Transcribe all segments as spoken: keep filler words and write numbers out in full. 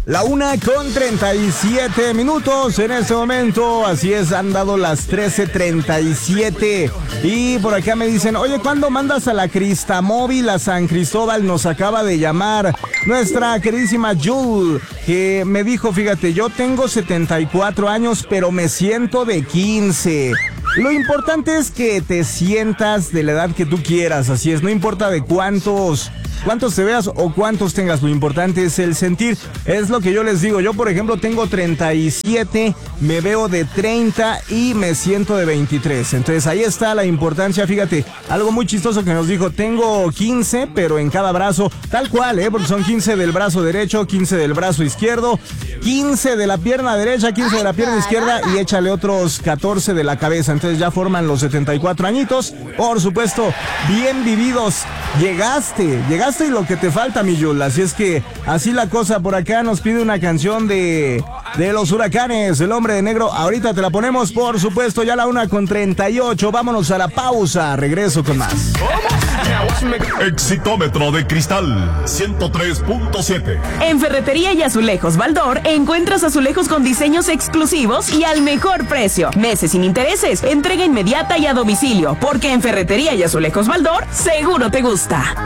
La una con treinta y siete minutos en este momento, así es, han dado las trece treinta y siete y por acá me dicen, oye, ¿cuándo mandas a la Cristamóvil a San Cristóbal? Nos acaba de llamar nuestra queridísima Jul, que me dijo, fíjate, yo tengo setenta y cuatro años, pero me siento de quince. Lo importante es que te sientas de la edad que tú quieras, así es, no importa de cuántos... cuántos te veas o cuántos tengas, lo importante es el sentir. Es lo que yo les digo, yo por ejemplo tengo treinta y siete, me veo de treinta y me siento de veintitrés. Entonces ahí está la importancia, fíjate, algo muy chistoso que nos dijo, tengo quince pero en cada brazo, tal cual, eh, porque son quince del brazo derecho, quince del brazo izquierdo, quince de la pierna derecha, quince de la pierna izquierda y échale otros catorce de la cabeza. Entonces ya forman los setenta y cuatro añitos, por supuesto, bien vividos. Llegaste, llegaste y lo que te falta, mi Yul. Así es que así la cosa. Por acá nos pide una canción de, de Los Huracanes, El Hombre de Negro. Ahorita te la ponemos, por supuesto, ya la una con treinta y ocho. Vámonos a la pausa, regreso con más. Exitómetro de cristal ciento tres punto siete. En Ferretería y Azulejos Baldor encuentras azulejos con diseños exclusivos y al mejor precio. Meses sin intereses, entrega inmediata y a domicilio, porque en Ferretería y Azulejos Baldor seguro te gusta.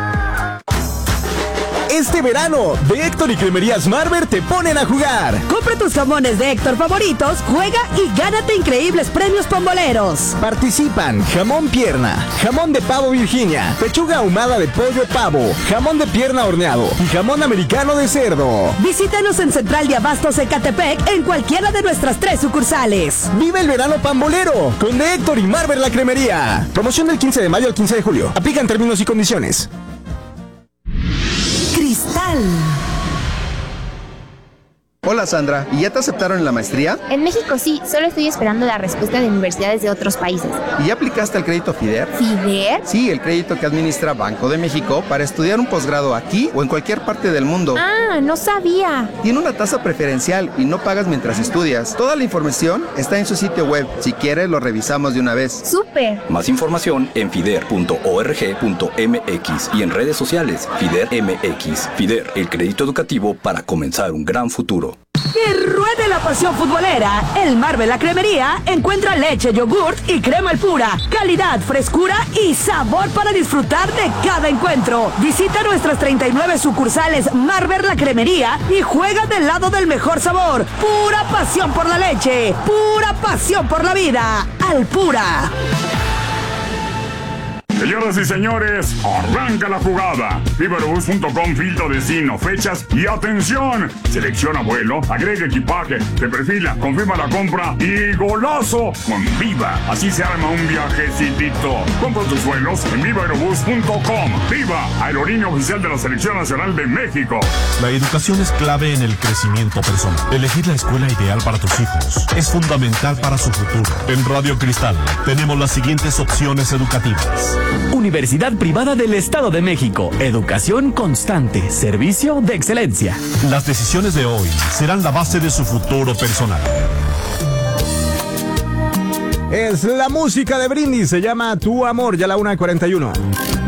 Este verano, de Héctor y Cremerías Marber te ponen a jugar. Compra tus jamones de Héctor favoritos, juega y gánate increíbles premios pomboleros. Participan jamón pierna, jamón de pavo Virginia, pechuga ahumada de pollo pavo, jamón de pierna horneado y jamón americano de cerdo. Visítanos en Central de Abastos Ecatepec en cualquiera de nuestras tres sucursales. Vive el verano pambolero con de Héctor y Marber la Cremería. Promoción del quince de mayo al quince de julio. Aplican términos y condiciones. Cristal. Hola Sandra, ¿y ya te aceptaron en la maestría? En México sí, solo estoy esperando la respuesta de universidades de otros países. ¿Y ya aplicaste al crédito FIDER? ¿FIDER? Sí, el crédito que administra Banco de México para estudiar un posgrado aquí o en cualquier parte del mundo. Ah, no sabía. Tiene una tasa preferencial y no pagas mientras estudias. Toda la información está en su sitio web. Si quieres, lo revisamos de una vez. ¡Súper! Más información en fider punto org punto m x y en redes sociales FIDER M X. FIDER, el crédito educativo para comenzar un gran futuro. Que ruede la pasión futbolera. El Marber la Cremería encuentra leche, yogurt y crema al pura. Calidad, frescura y sabor para disfrutar de cada encuentro. Visita nuestras treinta y nueve sucursales Marber la Cremería y juega del lado del mejor sabor. Pura pasión por la leche. Pura pasión por la vida. Al pura. Señoras y señores, arranca la jugada. Viva Aerobús punto com filtra destino, fechas y atención. Selecciona vuelo, agrega equipaje, te perfila, confirma la compra y golazo con Viva. Así se arma un viajecitito. Compra tus vuelos en Viva Aerobús punto com. Viva, aerolínea oficial de la Selección Nacional de México. La educación es clave en el crecimiento personal. Elegir la escuela ideal para tus hijos es fundamental para su futuro. En Radio Cristal tenemos las siguientes opciones educativas. Universidad Privada del Estado de México. Educación constante. Servicio de excelencia. Las decisiones de hoy serán la base de su futuro personal. Es la música de Brindis. Se llama Tu Amor. Ya la una cuarenta y uno.